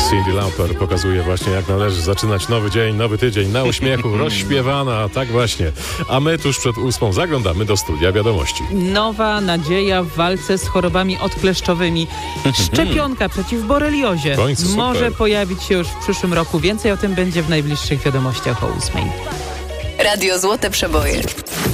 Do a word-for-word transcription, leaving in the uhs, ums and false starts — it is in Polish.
Cyndi Lauper pokazuje właśnie, jak należy zaczynać nowy dzień, nowy tydzień na uśmiechu, rozśpiewana, tak właśnie. A my tuż przed ósmą zaglądamy do studia wiadomości. Nowa nadzieja w walce z chorobami odkleszczowymi. Szczepionka przeciw boreliozie końcu, może super. pojawić się już w przyszłym roku. Więcej o tym będzie w najbliższych wiadomościach o ósmej. Radio Złote Przeboje.